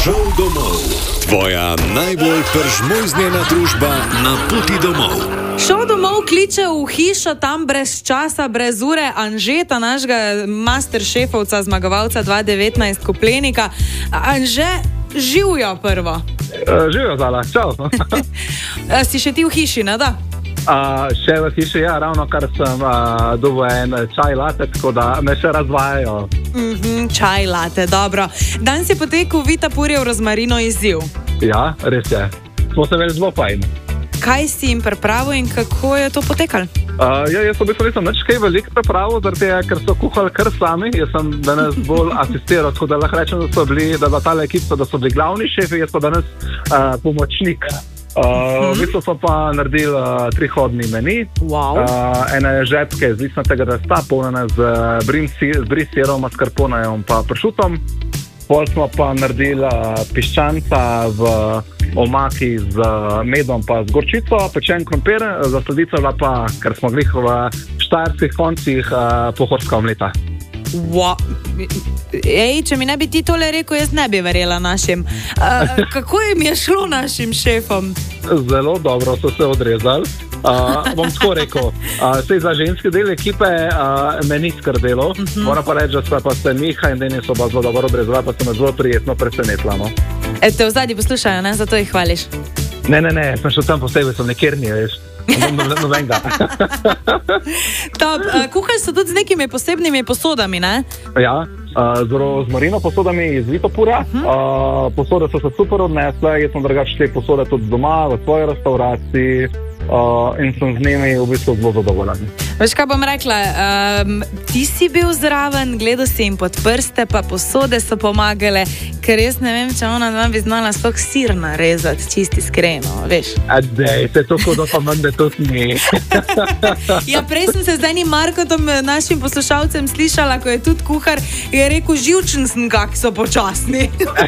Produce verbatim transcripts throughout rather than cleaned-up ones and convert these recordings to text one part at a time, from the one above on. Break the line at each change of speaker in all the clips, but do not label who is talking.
Šel domov. Tvoja najbolj peržmojznjena družba na poti domov.
Šel domov kliče v hišo, tam brez časa, brez ure, Anžeta, našega masteršefovca, zmagovalca dva devetnajst Koplenika. Anže, živjo prvo.
Uh, živjo, Zala, čau.
Si še ti v hiši, ne da?
Uh, še v hiši, ja, ravno kar sem uh, dobil en čaj latte, tako da me še razvajajo.
Mm-hmm, čaj latte, dobro. Dan si potekel Vita Purjev rozmarino izziv.
Ja, res je. Smo se imeli zelo fajn.
Kaj si jim pripravil in kako je to potekalo?
Uh, ja, jaz v bistvu nisem nič kaj veliko pripravil, zaradi tega, ker so kuhali kar sami. Jaz sem danes bolj asistiral, tako da lahko rečem, da so bili, da je ta ekipa, da so bili glavni šefi, jaz pa danes uh, pomočnik. Uh,
hmm.
V bistvu smo pa naredili uh, trihodni meni.
Wow.
Uh, ene žepke z listnatega testa, polnjene z brie sirom, mascarponejem pa pršutom. Pol smo pa naredili uh, piščanca v omaki z uh, medom pa z gorčico, pečen krompir, za sladico bila pa, ker smo glih v štajerskih koncih, uh, pohorska omleta.
Wow. Ej, če mi ne bi ti tole rekel, jaz ne bi verjela našim. Uh, kako jim je šlo našim šefom?
Zelo dobro so se odrezali. Uh, bom tako rekel, uh, sej za ženske del ekipe uh, me ni skrbelo. Uh -huh. Moram pa reči, da sta pa se Miha in Denis oba zelo dobro odrezala, pa se me zelo prijetno presenetila. No?
E, te v zadnji poslušajo, ne? Zato jih hvališ.
Ne, ne, ne, sem šel tam posebej, sem nekjer ni, veš. Novenga.
Top, uh, kuhali so tudi z nekimi posebnimi posodami, ne?
Ja, uh, z rozmarino posodami iz Vitopura. Uh-huh. Uh, posode so se super odnesle, jaz sem drugače te posode tudi doma, v svoji restauraciji. Uh, in sem z njimi v bistvu zelo zadovoljen.
Veš, kaj bom rekla, um, ti si bil zraven, gledal si jim pod prste, pa posode so pomagale, ker jaz ne vem, če ona dva bi znala sploh sir narezati, čisti iskreno, veš.
Adej, se to kodo pa mende tudi ni.
Ja, prej sem se z enim Markotom, našim poslušalcem, slišala, ko je tudi kuhar, je rekel, živčen sem, kak so počasni.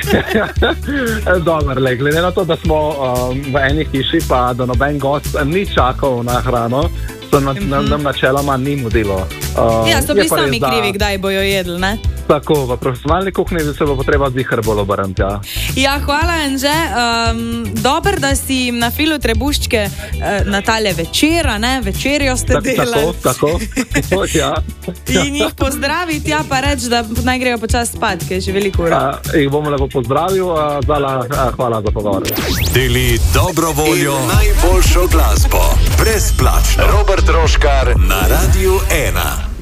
Dobar, le, glede na to, da smo um, v eni hiši, pa da noben gost ni čakal na hrano, so nam mm -hmm. načeloma ni mudilo. Uh,
ja, so bili sami da... krivi, kdaj bojo jedli, ne?
Tako, v profesionalni kuhinji se bo potreba zihar bolj obrniti, ja.
Ja, hvala, Anže. Um, Dober, da si na filu trebuščke uh, na tale večera, ne? Večerjo ste
tak,
delali.
Tako, tako, ja.
In jih pozdraviti, ja, pa reči, da naj grejo počas spat, ker je že veliko ura.
Uh, jih bom lepo pozdravil, uh, Zala, uh, hvala za pogovor.
Deli dobro voljo in najboljšo glasbo. Brezplačno. Robert Roškar na Radiu ena.